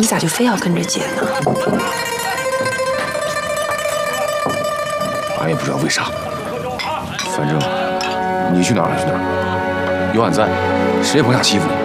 你咋就非要跟着姐呢？ 俺也不知道为啥，反正你去哪儿俺去哪儿，有俺在，谁也甭想欺负你。